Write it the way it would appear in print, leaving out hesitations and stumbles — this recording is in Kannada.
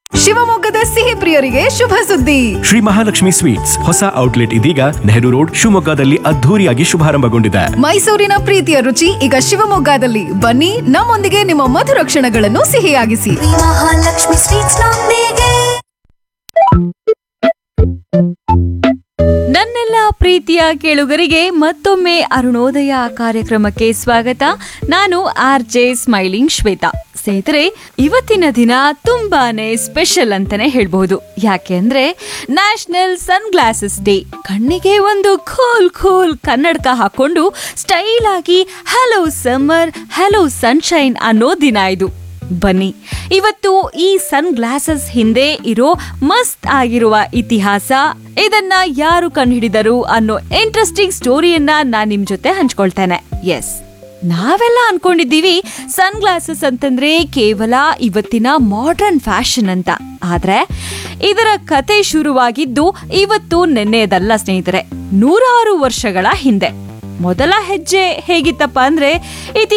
ಶಿವಮೊಗ್ಗದ ಸಿಹಿ ಪ್ರಿಯರಿಗೆ ಶುಭ ಸುದ್ದಿ. ಶ್ರೀ ಮಹಾಲಕ್ಷ್ಮಿ ಸ್ವೀಟ್ಸ್ ಹೊಸ ಔಟ್ಲೆಟ್ ಇದೀಗ ನೆಹರು ರೋಡ್ ಶಿವಮೊಗ್ಗದಲ್ಲಿ ಅದ್ಧೂರಿಯಾಗಿ ಶುಭಾರಂಭಗೊಂಡಿದೆ. ಮೈಸೂರಿನ ಪ್ರೀತಿಯ ರುಚಿ ಈಗ ಶಿವಮೊಗ್ಗದಲ್ಲಿ. ಬನ್ನಿ, ನಮ್ಮೊಂದಿಗೆ ನಿಮ್ಮ ಮಧುರ ಕ್ಷಣಗಳನ್ನು ಸಿಹಿಯಾಗಿಸಿ. ಮಹಾಲಕ್ಷ್ಮಿ ಸ್ವೀಟ್ಸ್ ನೊಂದಿಗೆ. ನನ್ನೆಲ್ಲ ಪ್ರೀತಿಯ ಕೇಳುಗರಿಗೆ ಮತ್ತೊಮ್ಮೆ ಅರುಣೋದಯ ಕಾರ್ಯಕ್ರಮಕ್ಕೆ ಸ್ವಾಗತ. ನಾನು RJ ಸ್ಮೈಲಿಂಗ್ ಶ್ವೇತಾ. ಸ್ನೇಹಿತರೆ, ಇವತ್ತಿನ ದಿನ ತುಂಬಾನೇ ಸ್ಪೆಷಲ್ ಅಂತಾನೆ ಹೇಳ್ಬಹುದು. ಯಾಕೆ ಅಂದ್ರೆ ನ್ಯಾಷನಲ್ ಸನ್ ಗ್ಲಾಸಸ್ ಡೇ. ಕಣ್ಣಿಗೆ ಒಂದು ಖೂಲ್ ಕನ್ನಡಕ ಹಾಕೊಂಡು ಸ್ಟೈಲ್ ಆಗಿ ಹಲೋ ಸಮ್ಮರ್, ಹಲೋ ಸನ್ಶೈನ್ ಅನ್ನೋ ದಿನ ಇದು. ಬನ್ನಿ, ಇವತ್ತು ಈ ಸನ್ ಗ್ಲಾಸಸ್ ಹಿಂದೆ ಇರೋ ಮಸ್ತ್ ಆಗಿರುವ ಇತಿಹಾಸ, ಇದನ್ನ ಯಾರು ಕಂಡುಹಿಡಿದರು ಅನ್ನೋ ಇಂಟ್ರೆಸ್ಟಿಂಗ್ ಸ್ಟೋರಿಯನ್ನ ನಾನ್ ನಿಮ್ ಜೊತೆ ಹಂಚ್ಕೊಳ್ತೇನೆ. ಎಸ್, ನಾವೆಲ್ಲ ಅನ್ಕೊಂಡಿದ್ದೀವಿ ಸನ್ ಗ್ಲಾಸಸ್ ಅಂತಂದ್ರೆ ಕೇವಲ ಇವತ್ತಿನ ಮಾಡರ್ನ್ ಫ್ಯಾಷನ್ ಅಂತ. ಆದ್ರೆ ಇದರ ಕತೆ ಶುರುವಾಗಿದ್ದು ಇವತ್ತು ನೆನ್ನೆದಲ್ಲ ಸ್ನೇಹಿತರೆ, 100 ವರ್ಷಗಳ ಹಿಂದೆ. ಮೊದಲ ಹೆಜ್ಜೆ ಹೇಗಿತ್ತಪ್ಪ ಅಂದ್ರೆ